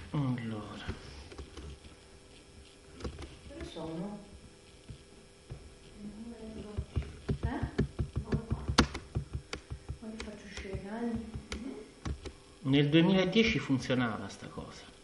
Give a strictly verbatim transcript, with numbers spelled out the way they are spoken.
Allora. Dove sono? Eh? Poi faccio uscire i cani. Nel duemiladieci funzionava sta cosa.